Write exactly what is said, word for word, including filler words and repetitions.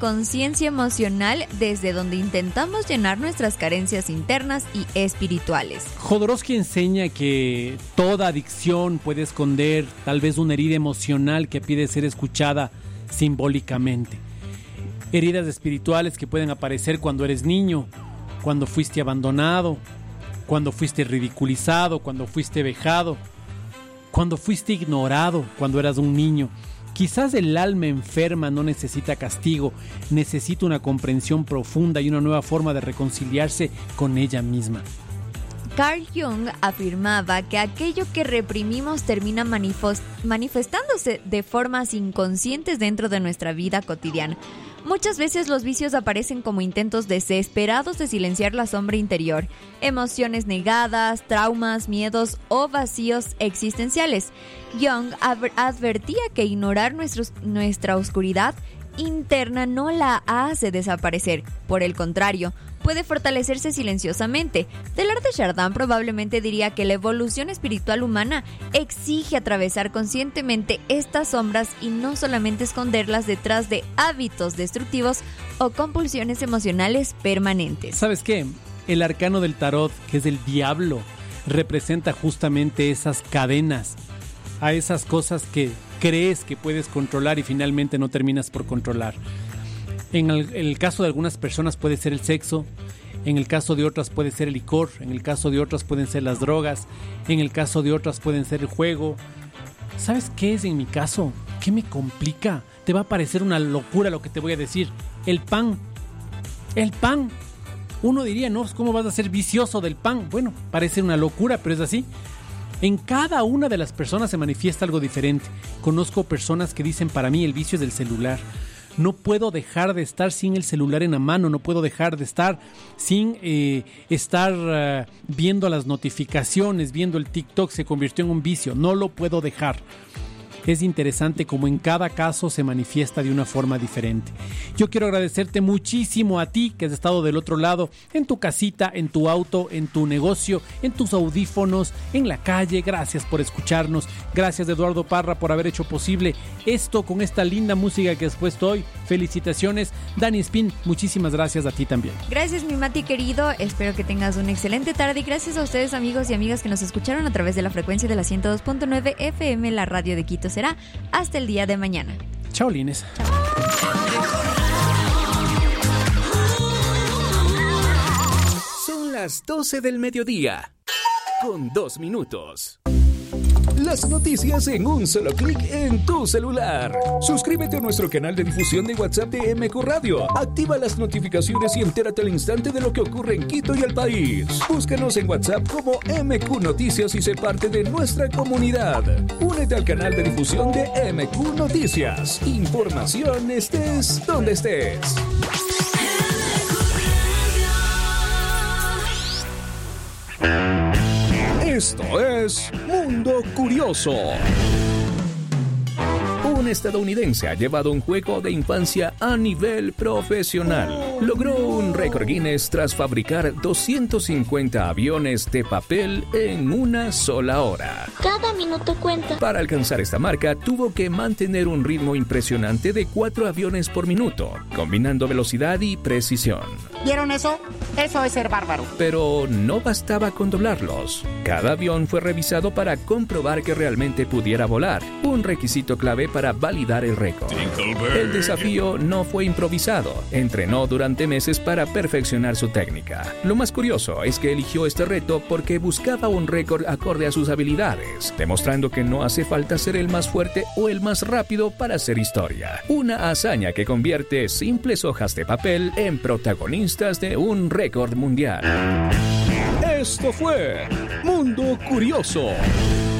conciencia emocional desde donde intentamos llenar nuestras carencias internas y espirituales. Jodorowsky enseña que toda adicción puede esconder tal vez una herida emocional que pide ser escuchada simbólicamente. Heridas espirituales que pueden aparecer cuando eres niño, cuando fuiste abandonado, cuando fuiste ridiculizado, cuando fuiste vejado, cuando fuiste ignorado, cuando eras un niño. Quizás el alma enferma no necesita castigo, necesita una comprensión profunda y una nueva forma de reconciliarse con ella misma. Carl Jung afirmaba que aquello que reprimimos termina manifest- manifestándose de formas inconscientes dentro de nuestra vida cotidiana. Muchas veces los vicios aparecen como intentos desesperados de silenciar la sombra interior, emociones negadas, traumas, miedos o vacíos existenciales. Jung adver- advertía que ignorar nuestros, nuestra oscuridad interna no la hace desaparecer. Por el contrario, puede fortalecerse silenciosamente. Teilhard de Chardin probablemente diría que la evolución espiritual humana exige atravesar conscientemente estas sombras y no solamente esconderlas detrás de hábitos destructivos o compulsiones emocionales permanentes. ¿Sabes qué? El arcano del tarot, que es el diablo, representa justamente esas cadenas, a esas cosas que crees que puedes controlar y finalmente no terminas por controlar. En el, el caso de algunas personas puede ser el sexo, en el caso de otras puede ser el licor, en el caso de otras pueden ser las drogas, en el caso de otras pueden ser el juego. ¿Sabes qué es en mi caso? ¿Qué me complica? Te va a parecer una locura lo que te voy a decir. El pan. El pan. Uno diría, no, ¿cómo vas a ser vicioso del pan? Bueno, parece una locura, pero es así. En cada una de las personas se manifiesta algo diferente. Conozco personas que dicen, para mí el vicio es del celular. No puedo dejar de estar sin el celular en la mano, no puedo dejar de estar sin eh, estar uh, viendo las notificaciones, viendo el TikTok, se convirtió en un vicio, no lo puedo dejar. Es interesante como en cada caso se manifiesta de una forma diferente. Yo quiero agradecerte muchísimo a ti que has estado del otro lado, en tu casita, en tu auto, en tu negocio, en tus audífonos, en la calle. Gracias por escucharnos. Gracias, Eduardo Parra, por haber hecho posible esto con esta linda música que has puesto hoy. Felicitaciones. Dani Spin, muchísimas gracias a ti también. Gracias, mi Mati querido. Espero que tengas una excelente tarde y gracias a ustedes, amigos y amigas que nos escucharon a través de la frecuencia de la ciento dos punto nueve F M, la radio de Quito. Será hasta el día de mañana. Chao, Lines. Chao. Son las doce del mediodía, con dos minutos. Las noticias en un solo clic en tu celular. Suscríbete a nuestro canal de difusión de WhatsApp de M Q Radio. Activa las notificaciones y entérate al instante de lo que ocurre en Quito y el país. Búscanos en WhatsApp como M Q Noticias y sé parte de nuestra comunidad. Únete al canal de difusión de M Q Noticias. Información estés donde estés. Esto es Mundo Curioso. Un estadounidense ha llevado un juego de infancia a nivel profesional. Logró un récord Guinness tras fabricar doscientos cincuenta aviones de papel en una sola hora. Cada minuto cuenta. Para alcanzar esta marca, tuvo que mantener un ritmo impresionante de cuatro aviones por minuto, combinando velocidad y precisión. ¿Vieron eso? Eso es ser bárbaro. Pero no bastaba con doblarlos. Cada avión fue revisado para comprobar que realmente pudiera volar, un requisito clave para validar el récord. El desafío no fue improvisado. Entrenó durante meses para perfeccionar su técnica. Lo más curioso es que eligió este reto porque buscaba un récord acorde a sus habilidades, demostrando que no hace falta ser el más fuerte o el más rápido para hacer historia. Una hazaña que convierte simples hojas de papel en protagonistas de un récord mundial. Esto fue Mundo Curioso.